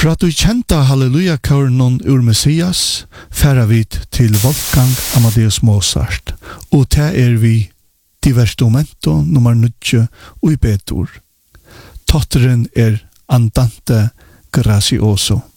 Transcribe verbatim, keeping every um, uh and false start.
Fra du kjenta halleluja-køren ur Messias, færa vi til Wolfgang Amadeus Mozart, og ta er vi diverstomento nummer nutje og i betur. Totteren er Andante Gracioso.